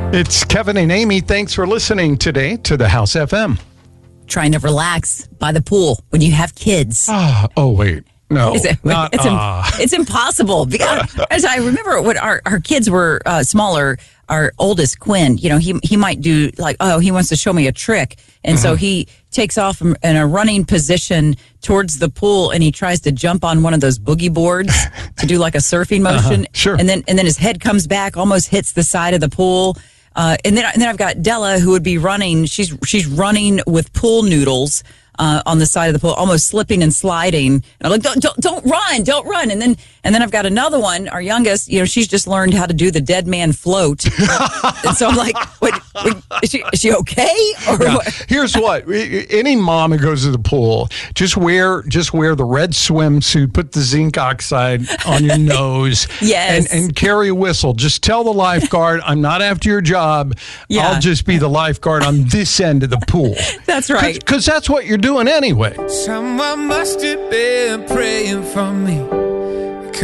It's Kevin and Amy. Thanks for listening today to the House FM. Trying to relax by the pool when you have kids. Oh, wait. No, it's impossible. Because as I remember when our kids were smaller, our oldest, Quinn, he might do like, he wants to show me a trick. And so he takes off in a running position towards the pool and he tries to jump on one of those boogie boards to do like a surfing motion. Sure. And then his head comes back, almost hits the side of the pool. And then I've got Della who would be running. She's running with pool noodles on the side of the pool, almost slipping and sliding. And I'm like, don't run. And then I've got another one, our youngest. She's just learned how to do the dead man float. And so I'm like, wait, is she okay? Or what? Here's what: any mom who goes to the pool, just wear the red swimsuit, put the zinc oxide on your nose, yes, and carry a whistle. Just tell the lifeguard, I'm not after your job. Yeah. I'll just be the lifeguard on this end of the pool. That's right. Because that's what you're doing anyway. Someone must have been praying for me.